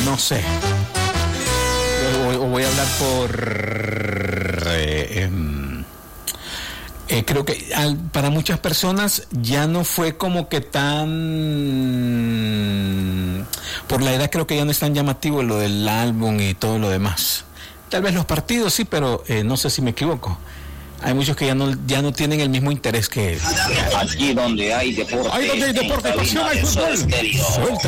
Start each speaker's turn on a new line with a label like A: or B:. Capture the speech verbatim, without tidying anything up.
A: no sé. O, o voy a hablar por... Eh, eh, eh, creo que al, para muchas personas ya no fue como que tan... Por la edad creo que ya no es tan llamativo lo del álbum y todo lo demás. Tal vez los partidos sí, pero eh, no sé si me equivoco. Hay muchos que ya no ya no tienen el mismo interés que...
B: Aquí donde hay deporte.
A: Ahí donde hay deporte, pasión, hay fútbol. Suelta